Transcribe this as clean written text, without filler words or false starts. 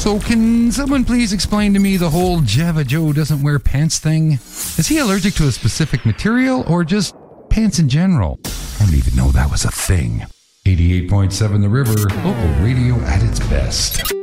So can someone please explain to me the whole Java Joe doesn't wear pants thing? Is he allergic to a specific material or just pants in general? I didn't even know that was a thing. 88.7 The River, local radio at its best.